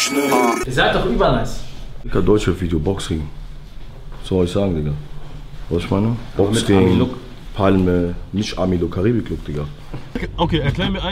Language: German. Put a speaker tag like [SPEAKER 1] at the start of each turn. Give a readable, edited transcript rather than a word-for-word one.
[SPEAKER 1] Ihr seid doch übernice.
[SPEAKER 2] Digga, Deutschrap-Video, Boxring. Was soll ich sagen, Digga? Was ich meine? Boxring, Palme, nicht Army-Look, Karibik-Look, Digga.
[SPEAKER 3] Okay, erklär mir